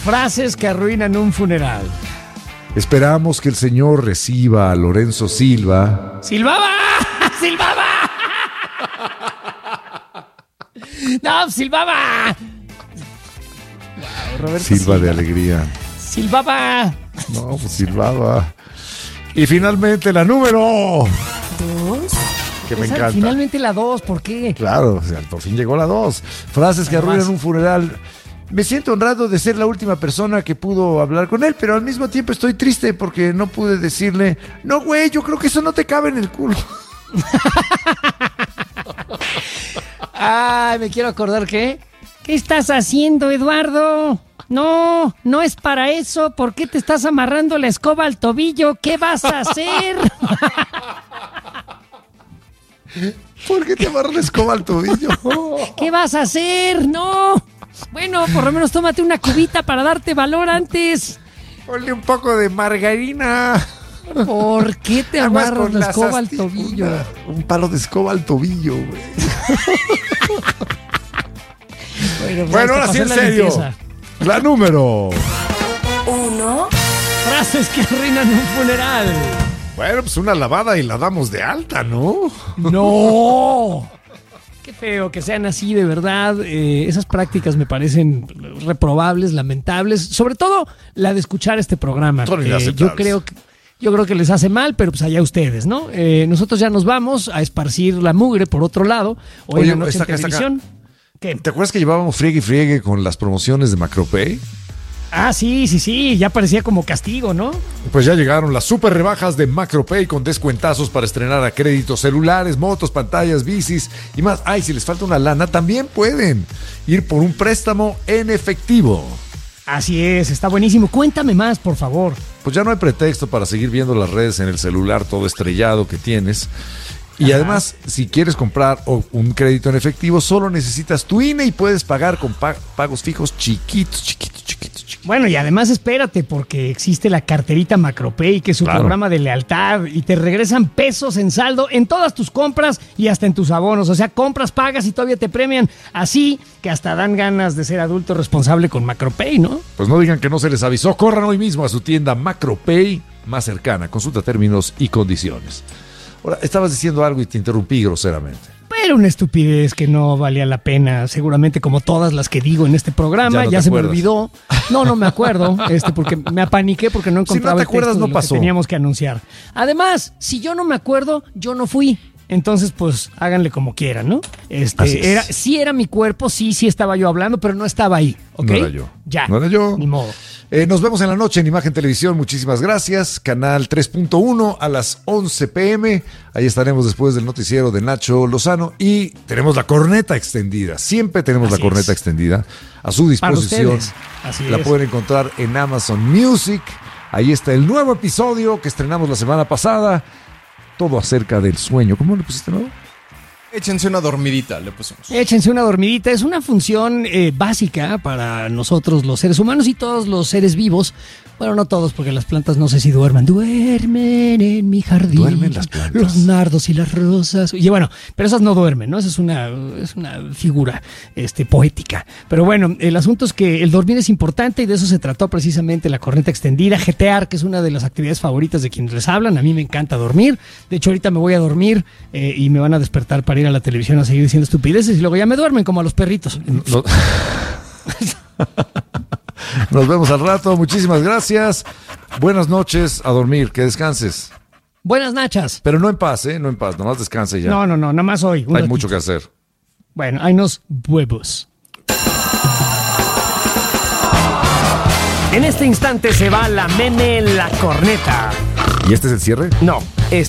Frases que arruinan un funeral. Esperamos que el Señor reciba a Lorenzo Silva. ¡Silbaba! ¡Silbaba! ¡No, silbaba! Wow, Roberto Silva de alegría. ¡Silbaba! No, pues silbaba. Y finalmente la número 2. Que me encanta. Finalmente la 2, ¿por qué? Claro, o sea, por fin llegó la 2. Frases que arruinan un funeral. Me siento honrado de ser la última persona que pudo hablar con él, pero al mismo tiempo estoy triste porque no pude decirle, no, güey, yo creo que eso no te cabe en el culo. Ay, me quiero acordar que... ¿Qué estás haciendo, Eduardo? No, no es para eso. ¿Por qué te estás amarrando la escoba al tobillo? ¿Qué vas a hacer? ¿Por qué te amarras la escoba al tobillo? ¿Qué vas a hacer? No. Bueno, por lo menos tómate una cubita para darte valor antes. Ponle un poco de margarina. ¿Por qué te amarras la escoba al tobillo? Un palo de escoba al tobillo, güey. Bueno, ahora sí en serio. Limpieza. La número 1. Frases que arruinan un funeral. Bueno, pues una lavada y la damos de alta, ¿no? ¡No! Qué feo que sean así, de verdad. Esas prácticas me parecen reprobables, lamentables. Sobre todo la de escuchar este programa. Yo creo que les hace mal, pero pues allá ustedes, ¿no? Nosotros ya nos vamos a esparcir la mugre por otro lado. Hoy en la noche en televisión. ¿Qué? ¿Te acuerdas que llevábamos friegue y friegue con las promociones de Macropay? Ah, sí, ya parecía como castigo, ¿no? Pues ya llegaron las super rebajas de Macropay con descuentazos para estrenar a crédito celulares, motos, pantallas, bicis y más. Ay, si les falta una lana, también pueden ir por un préstamo en efectivo. Así es, está buenísimo. Cuéntame más, por favor. Pues ya no hay pretexto para seguir viendo las redes en el celular todo estrellado que tienes. Y además, si quieres comprar un crédito en efectivo, solo necesitas tu INE y puedes pagar con pagos fijos chiquitos. Bueno, y además espérate, porque existe la carterita Macropay, que es su programa de lealtad, y te regresan pesos en saldo en todas tus compras y hasta en tus abonos. O sea, compras, pagas y todavía te premian. Así que hasta dan ganas de ser adulto responsable con Macropay, ¿no? Pues no digan que no se les avisó. Corran hoy mismo a su tienda Macropay más cercana. Consulta términos y condiciones. Ahora, estabas diciendo algo y te interrumpí groseramente. Pero una estupidez que no valía la pena, seguramente como todas las que digo en este programa. Ya se me olvidó. No me acuerdo, porque me apaniqué porque no encontraba si no te acuerdas, el texto no pasó. Que teníamos que anunciar. Además, si yo no me acuerdo, yo no fui. Entonces, pues, háganle como quieran, ¿no? Sí era mi cuerpo, sí estaba yo hablando, pero no estaba ahí, ¿ok? No era yo. Ya. No era yo. Ni modo. Nos vemos en la noche en Imagen Televisión. Muchísimas gracias. Canal 3.1 a las 11 p.m. Ahí estaremos después del noticiero de Nacho Lozano. Y tenemos la corneta extendida. Siempre tenemos la corneta extendida a su disposición. La pueden encontrar en Amazon Music. Ahí está el nuevo episodio que estrenamos la semana pasada. Todo acerca del sueño. ¿Cómo le pusiste, no? Échense una dormidita, le pusimos. Échense una dormidita. Es una función básica para nosotros los seres humanos y todos los seres vivos. Bueno, no todos, porque las plantas no sé si duerman. Duermen en mi jardín. Duermen las plantas. Los nardos y las rosas. Y bueno, pero esas no duermen, ¿no? Esa es una figura poética. Pero bueno, el asunto es que el dormir es importante y de eso se trató precisamente la corneta extendida. Jetear, que es una de las actividades favoritas de quienes les hablan. A mí me encanta dormir. De hecho, ahorita me voy a dormir y me van a despertar para ir a la televisión a seguir diciendo estupideces y luego ya me duermen como a los perritos. No. Nos vemos al rato. Muchísimas gracias. Buenas noches. A dormir. Que descanses. Buenas nachas. Pero no en paz, no en paz. Nomás descanse ya. No, nada más hoy. Hay mucho que hacer. Bueno, hay unos huevos. En este instante se va la meme la corneta. ¿Y este es el cierre? No,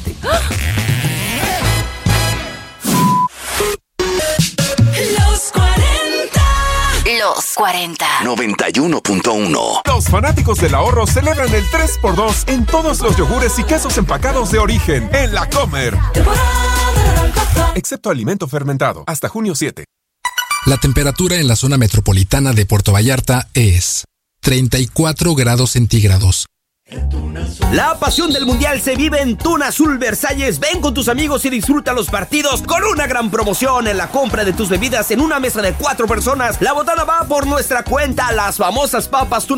Los 40. 91.1. Los fanáticos del ahorro celebran el 3x2 en todos los yogures y quesos empacados de origen en La Comer. Excepto alimento fermentado. Hasta junio 7. La temperatura en la zona metropolitana de Puerto Vallarta es 34 grados centígrados. La pasión del mundial se vive en Tuna Azul Versalles. Ven con tus amigos y disfruta los partidos con una gran promoción en la compra de tus bebidas en una mesa de 4 personas. La botana va por nuestra cuenta. Las famosas papas Tuna